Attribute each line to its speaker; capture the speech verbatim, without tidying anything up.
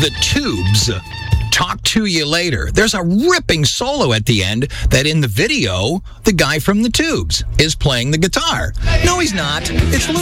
Speaker 1: The Tubes. Talk to you later. There's a ripping solo at the end that in the video, the guy from The Tubes is playing the guitar. No, he's not. It's Lou